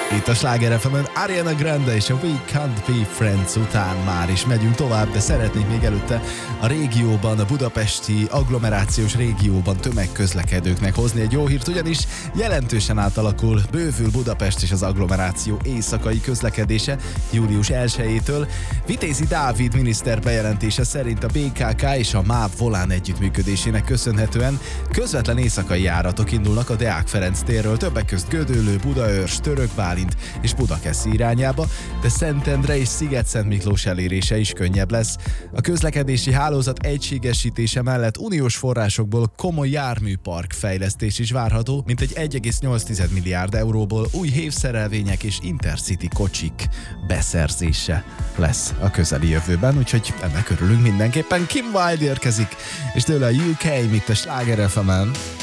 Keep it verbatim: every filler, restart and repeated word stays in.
Itt a Sláger ef emen Ariana Grande és a We Can't Be Friends után már is megyünk tovább, de szeretnék még előtte a régióban, a budapesti agglomerációs régióban tömegközlekedőknek hozni egy jó hírt, ugyanis jelentősen átalakul, bővül Budapest és az agglomeráció éjszakai közlekedése július elsejétől. Vitézi Dávid miniszter bejelentése szerint a bé ká ká és a MÁV Volán együttműködésének köszönhetően közvetlen éjszakai járatok indulnak a Deák Ferenc térről, többek közt Gödöllő, Budaörs, Törökbálint és Budakeszi irányába, de Szentendre és Sziget-Szentmiklós elérése is könnyebb lesz. A közlekedési hálózat egységesítése mellett uniós forrásokból komoly járműpark fejlesztés is várható, mint egy egy egész nyolc milliárd euróból új hévszerelvények és intercity kocsik beszerzése lesz a közeli jövőben, úgyhogy ennek örülünk mindenképpen. Kim Wilde érkezik, és tőle a u ká, itt a Sláger ef emen.